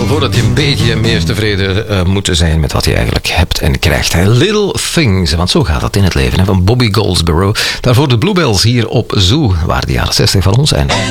voordat je een beetje meer tevreden moet zijn met wat je eigenlijk hebt en krijgt. Little Things, want zo gaat dat in het leven, van Bobby Goldsboro. Daarvoor de Bluebells hier op Zoo, waar de jaren 60 van ons zijn.